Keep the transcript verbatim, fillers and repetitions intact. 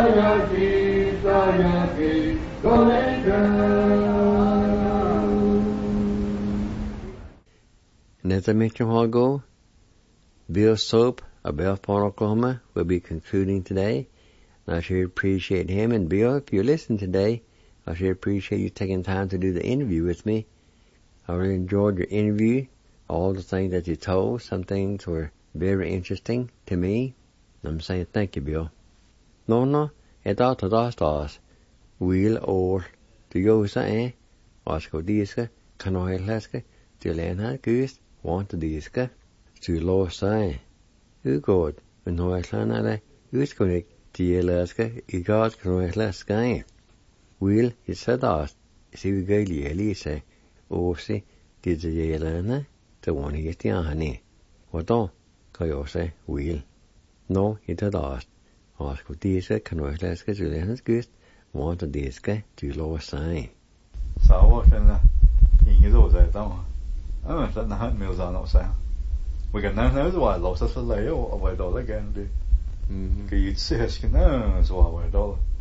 Sayaki, Sayaki, And as I mentioned a while ago, Bill Soap of Bellport, Oklahoma, will be concluding today. And I sure appreciate him. And Bill, if you listen today, I sure appreciate you taking time to do the interview with me. I really enjoyed your interview. All the things that you told, some things were very interesting to me. I'm saying thank you, Bill. No, no, et allt av oss will all to yosa eh, osko diska, kanoilaska, til en her gust, want to diska, to losa eh. Ugod, men hoislana det, uskonik, dielaska, igod kanoilaska eh. Will, it said us, si vi gøyli elise, osi, dijelana, til one hit jahani. Og da, kan jeg også will. Nå, it said us. Osko diska, kanoilaska, til en her gust, want to diska, til losa eh. Sawa känner ingen så säger då. Ja men så när med oss annars så. Vi kan nämna det var låtsas för läge och vad då det kan det. Mm. Kan ju se ska nå så vad då.